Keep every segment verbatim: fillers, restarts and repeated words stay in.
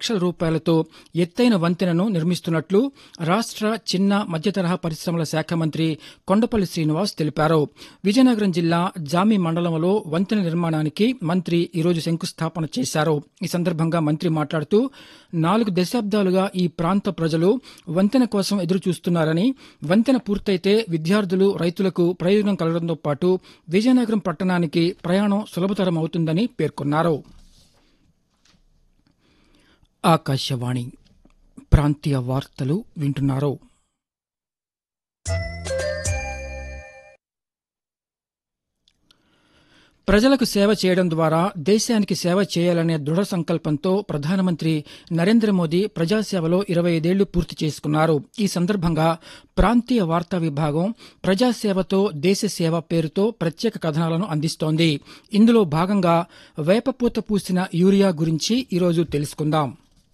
లక్షల రూపాయలతో ఎత్తైన వంతెనను నిర్మిస్తున్నట్లు రాష్ట చిన్న మధ్యతరహా పరిశ్రమల శాఖ మంత్రి కొండపల్లి శ్రీనివాస్ తెలిపారు. విజయనగరం జిల్లా జామి మండలంలో వంతెన నిర్మాణానికి మంత్రి ఈరోజు శంకుస్థాపన చేశారు. ఈ సందర్భంగా మంత్రి మాట్లాడుతూ నాలుగు దశాబ్దాలుగా ఈ ప్రాంత ప్రజలు వంతెన కోసం ఎదురుచూస్తున్నారని, వంతెన పూర్తయితే విద్యార్థులు, రైతులకు ప్రయోజనం కలగడంతో పాటు విజయనగరం పట్టణానికి ప్రయాణం సులభతరం అవుతుందని పేర్కొన్నారు. ఆకాశవాణి ప్రాంతీయ వార్తలు వింటున్నారు. ప్రజలకు సేవ చేయడం ద్వారా దేశానికి సేవ చేయాలనే దృఢ సంకల్పంతో ప్రధానమంత్రి నరేంద్ర మోదీ ప్రజాసేవలో ఇరవై ఐదేళ్లు పూర్తి చేసుకున్నారు. ఈ సందర్భంగా ప్రాంతీయ వార్తా విభాగం ప్రజాసేవతో దేశ సేవ పేరుతో ప్రత్యేక కథనాలను అందిస్తోంది. ఇందులో భాగంగా వేపపూత పూసిన యూరియా గురించి ఈరోజు తెలుసుకుందాం.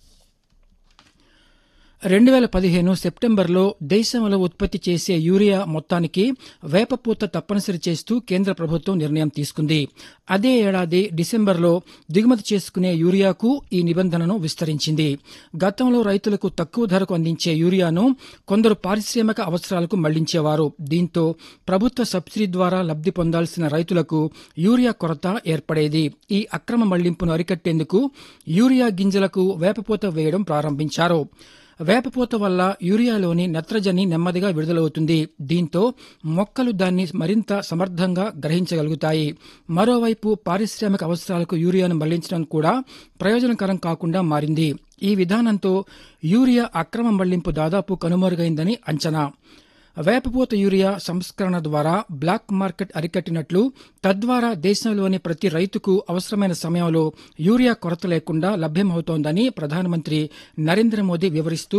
రెండు వేల పదిహేను సెప్టెంబర్లో దేశంలో ఉత్పత్తి చేసే యూరియా మొత్తానికి వేపపూత తప్పనిసరి చేస్తూ కేంద్ర ప్రభుత్వం నిర్ణయం తీసుకుంది. అదే ఏడాది డిసెంబర్లో దిగుమతి చేసుకునే యూరియాకు ఈ నిబంధనను విస్తరించింది. గతంలో రైతులకు తక్కువ ధరకు అందించే యూరియాను కొందరు పారిశ్రామిక అవసరాలకు మళ్లించేవారు. దీంతో ప్రభుత్వ సబ్సిడీ ద్వారా లబ్ది పొందాల్సిన రైతులకు యూరియా కొరత ఏర్పడేది. ఈ అక్రమ మళ్లింపును అరికట్టేందుకు యూరియా గింజలకు వేపపూత వేయడం ప్రారంభించారు. వేపపూత వల్ల యూరియాలోని నత్రజని నెమ్మదిగా విడుదలవుతుంది. దీంతో మొక్కలు దాన్ని మరింత సమర్థంగా గ్రహించగలుగుతాయి. మరోవైపు పారిశ్రామిక అవసరాలకు యూరియాను మళ్లించడం కూడా ప్రయోజనకరం కాకుండా మారింది. ఈ విధానంతో యూరియా అక్రమ మళ్లింపు దాదాపు కనుమరుగైందని అంచనా. వేపపూత యూరియా సంస్కరణ ద్వారా బ్లాక్ మార్కెట్ అరికట్టినట్లు, తద్వారా దేశంలోని ప్రతి రైతుకు అవసరమైన సమయంలో యూరియా కొరత లేకుండా లభ్యమవుతోందని ప్రధానమంత్రి నరేంద్ర మోదీ వివరిస్తూ,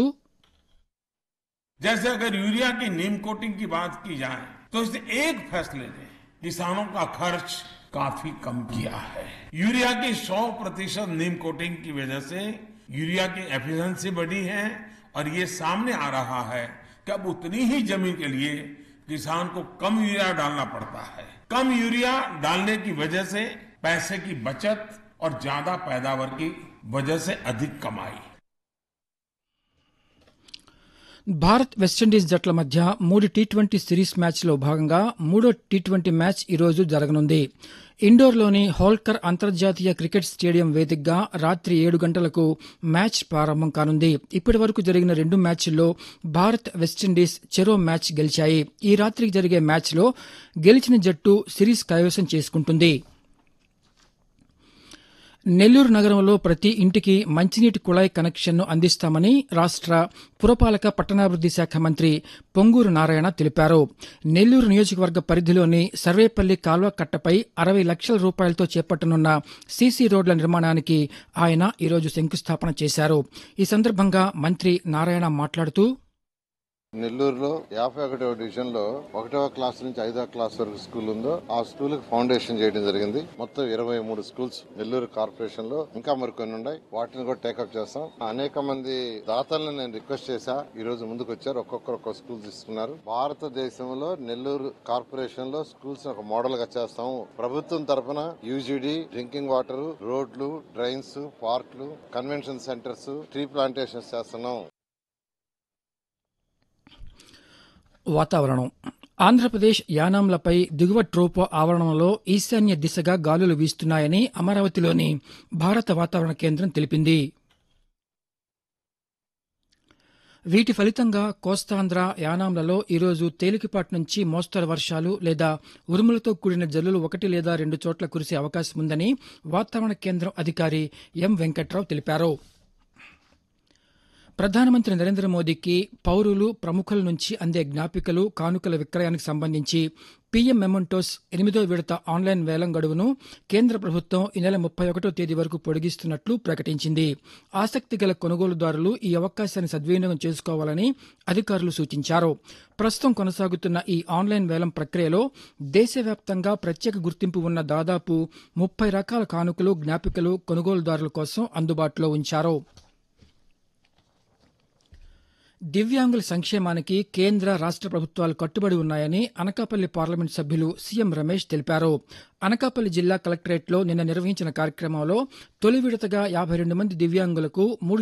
जैसे अगर यूरिया की नीम कोटिंग की बात की जाए तो इस एक फैसले ने किसानों का खर्च काफी कम किया है. यूरिया की सौ प्रतिशत नीम कोटिंग की वजह से यूरिया की एफिशिएंसी बढ़ी है और ये सामने आ रहा है कि अब उतनी ही जमीन के लिए किसान को कम यूरिया डालना पड़ता है. कम यूरिया डालने की वजह से पैसे की बचत और ज्यादा पैदावार की वजह से अधिक कमाई. భారత్ వెస్టిండీస్ జట్ల మధ్య మూడు టీ ట్వంటీ సిరీస్ మ్యాచ్లో భాగంగా మూడో టీ ట్వంటీ మ్యాచ్ ఈరోజు జరగనుంది. ఇండోర్లోని హోల్కర్ అంతర్జాతీయ క్రికెట్ స్టేడియం వేదికగా రాత్రి ఏడు గంటలకు మ్యాచ్ ప్రారంభం కానుంది. ఇప్పటి వరకు జరిగిన రెండు మ్యాచ్ల్లో భారత్, వెస్టిండీస్ చెరో మ్యాచ్ గెలిచాయి. ఈ రాత్రికి జరిగే మ్యాచ్లో గెలిచిన జట్టు సిరీస్ కైవసం చేసుకుంటుంది. నెల్లూరు నగరంలో ప్రతి ఇంటికి మంచినీటి కుళాయి కనెక్షన్ను అందిస్తామని రాష్ట పురపాలక పట్టణాభివృద్ది శాఖ మంత్రి పొంగూరు నారాయణ తెలిపారు. నెల్లూరు నియోజకవర్గ పరిధిలోని సర్వేపల్లి కాల్వ కట్టపై అరవై లక్షల రూపాయలతో చేపట్టనున్న సీసీ రోడ్ల నిర్మాణానికి ఆయన ఈరోజు శంకుస్థాపన చేశారు. ఈ సందర్భంగా మంత్రి నారాయణ మాట్లాడుతూ, నెల్లూరులో యాభై ఒకటవ డివిజన్ లో ఒకటవ క్లాస్ నుంచి ఐదవ క్లాస్ వరకు స్కూల్ ఉందో ఆ స్కూల్ కి ఫౌండేషన్ చేయడం జరిగింది. మొత్తం ఇరవై మూడు స్కూల్స్ నెల్లూరు కార్పొరేషన్ లో ఇంకా మరికొన్ని ఉన్నాయి. వాటిని కూడా టేకప్ చేస్తాం. అనేక మంది దాతలను నేను రిక్వెస్ట్ చేశా. ఈ రోజు ముందుకు వచ్చారు. ఒక్కొక్కరు ఒక్కొక్క స్కూల్ తీసుకున్నారు. భారతదేశంలో నెల్లూరు కార్పొరేషన్ లో స్కూల్స్ ఒక మోడల్ గా చేస్తాము. ప్రభుత్వం తరఫున యూజీడీ, డ్రింకింగ్ వాటర్, రోడ్లు, డ్రైన్స్, పార్కులు, కన్వెన్షన్ సెంటర్స్, ట్రీ ప్లాంటేషన్స్ చేస్తున్నాం. వాతావరణం. ఆంధ్రప్రదేశ్ యానాంలపై దిగువ ట్రోపో ఆవరణంలో ఈశాన్య దిశగా గాలులు వీస్తున్నాయని అమరావతిలోని భారత వాతావరణ కేంద్రం తెలిపింది. వీటి ఫలితంగా కోస్తాంధ్ర, యానాంలలో ఈరోజు తేలికపాటి నుంచి మోస్తరు వర్షాలు లేదా ఉరుములతో కూడిన జల్లులు ఒకటి లేదా రెండు చోట్ల కురిసే అవకాశం ఉందని వాతావరణ కేంద్రం అధికారి ఎం వెంకట్రావు తెలిపారు. ప్రధానమంత్రి నరేంద్ర మోదీకి పౌరులు, ప్రముఖుల నుంచి అందే జ్ఞాపికలు, కానుకల విక్రయానికి సంబంధించి పీఎం మెమెంటోస్ ఎనిమిదో విడత ఆన్లైన్ వేలం గడువును కేంద్ర ప్రభుత్వం ఈ నెల ముప్పై ఒకటో తేదీ వరకు పొడిగిస్తున్నట్లు ప్రకటించింది. ఆసక్తి గల కొనుగోలుదారులు ఈ అవకాశాన్ని సద్వినియోగం చేసుకోవాలని అధికారులు సూచించారు. ప్రస్తుతం కొనసాగుతున్న ఈ ఆన్లైన్ వేలం ప్రక్రియలో దేశవ్యాప్తంగా ప్రత్యేక గుర్తింపు ఉన్న దాదాపు ముప్పై రకాల కానుకలు, జ్ఞాపికలు కొనుగోలుదారుల కోసం అందుబాటులో ఉంచారు. దివ్యాంగుల సంక్షేమానికి కేంద్ర, రాష్ట ప్రభుత్వాలు కట్టుబడి ఉన్నాయని అనకాపల్లి పార్లమెంట్ సభ్యులు సీఎం రమేష్ తెలిపారు. అనకాపల్లి జిల్లా కలెక్టరేట్లో నిన్న నిర్వహించిన కార్యక్రమంలో తొలి విడతగా యాభై రెండు మంది దివ్యాంగులకు మూడు